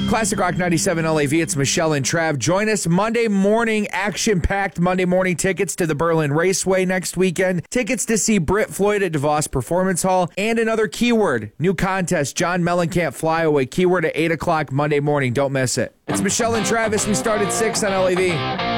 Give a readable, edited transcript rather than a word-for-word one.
Classic Rock 97 LAV, it's Michelle and Trav. Join us Monday morning, action-packed Monday morning tickets to the Berlin Raceway next weekend, tickets to see Britt Floyd at DeVos Performance Hall, and another keyword, new contest, John Mellencamp Flyaway, keyword at 8 o'clock Monday morning. Don't miss it. It's Michelle and Travis. We start at 6 on LAV.